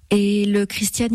Et le christianisme ?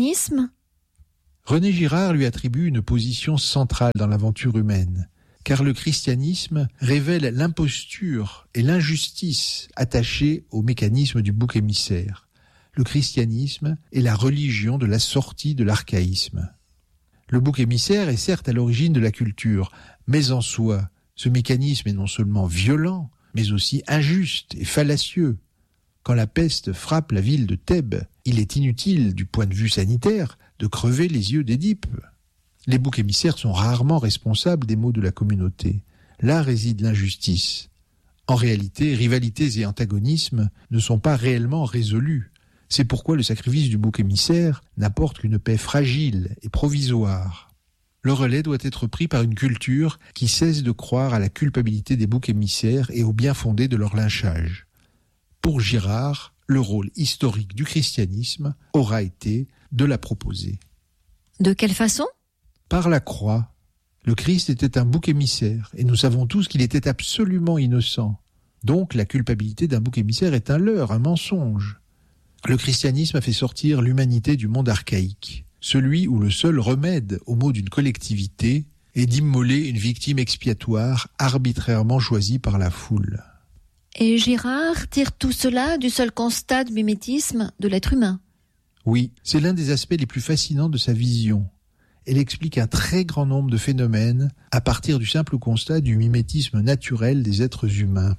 René Girard lui attribue une position centrale dans l'aventure humaine, car le christianisme révèle l'imposture et l'injustice attachées au mécanisme du bouc émissaire. Le christianisme est la religion de la sortie de l'archaïsme. Le bouc émissaire est certes à l'origine de la culture, mais en soi, ce mécanisme est non seulement violent, mais aussi injuste et fallacieux. Quand la peste frappe la ville de Thèbes, il est inutile, du point de vue sanitaire, de crever les yeux d'Édipe. Les boucs émissaires sont rarement responsables des maux de la communauté. Là réside l'injustice. En réalité, rivalités et antagonismes ne sont pas réellement résolus. C'est pourquoi le sacrifice du bouc émissaire n'apporte qu'une paix fragile et provisoire. Le relais doit être pris par une culture qui cesse de croire à la culpabilité des boucs émissaires et au bien fondé de leur lynchage. Pour Girard, le rôle historique du christianisme aura été de la proposer. De quelle façon ? Par la croix. Le Christ était un bouc émissaire, et nous savons tous qu'il était absolument innocent. Donc la culpabilité d'un bouc émissaire est un leurre, un mensonge. Le christianisme a fait sortir l'humanité du monde archaïque, celui où le seul remède aux maux d'une collectivité est d'immoler une victime expiatoire arbitrairement choisie par la foule. Et Girard tire tout cela du seul constat du mimétisme de l'être humain. Oui, c'est l'un des aspects les plus fascinants de sa vision. Elle explique un très grand nombre de phénomènes à partir du simple constat du mimétisme naturel des êtres humains.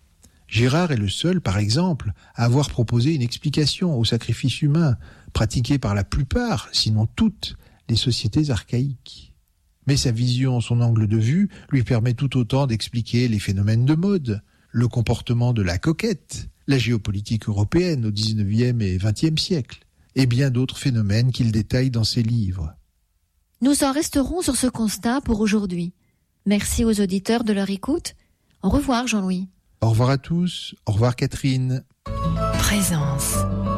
Girard est le seul, par exemple, à avoir proposé une explication au sacrifice humain, pratiqué par la plupart, sinon toutes, les sociétés archaïques. Mais sa vision, son angle de vue, lui permet tout autant d'expliquer les phénomènes de mode, le comportement de la coquette, la géopolitique européenne au XIXe et XXe siècle, et bien d'autres phénomènes qu'il détaille dans ses livres. Nous en resterons sur ce constat pour aujourd'hui. Merci aux auditeurs de leur écoute. Au revoir Jean-Louis. Au revoir à tous, au revoir Catherine. Présence.